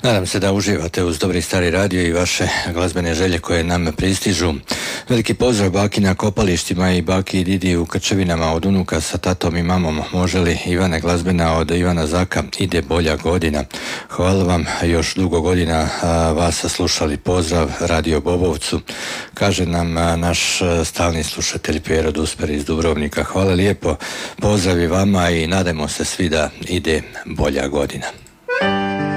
Nadam se da uživate uz Dobri stari radio i vaše glazbene želje koje nam pristižu. Veliki pozdrav baki na kopalištima i baki i Didi u Krčevinama od unuka sa tatom i mamom. Može li Ivane glazbena od Ivana Zaka, ide bolja godina. Hvala vam, još dugo godina vas slušali. Pozdrav Radio Bobovcu, kaže nam naš stalni slušatelj Pero Dusper iz Dubrovnika. Hvala lijepo, pozdrav i vama i nadajmo se svi da ide bolja godina.